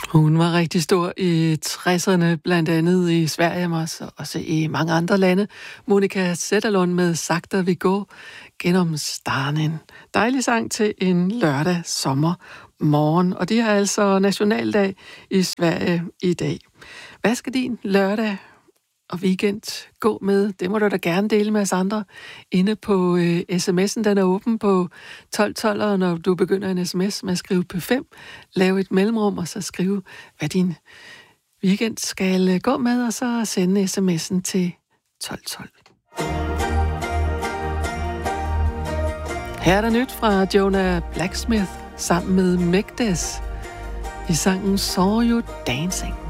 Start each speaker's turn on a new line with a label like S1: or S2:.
S1: Hun var rigtig stor i 60'erne, blandt andet i Sverige, men også i mange andre lande. Monica Zetterlund med Sakta vi går gennem Starnen. Dejlig sang til en lørdag sommermorgen, og det er altså nationaldag i Sverige i dag. Hvad skal din lørdag og weekend gå med? Det må du da gerne dele med os andre. Inde på sms'en, den er åben på 1212, og når du begynder en sms med at skrive P5, lav et mellemrum, og så skrive, hvad din weekend skal gå med, og så sende sms'en til 1212. Her er der nyt fra Jonah Blacksmith sammen med Megdes i sangen Saw You Dancing.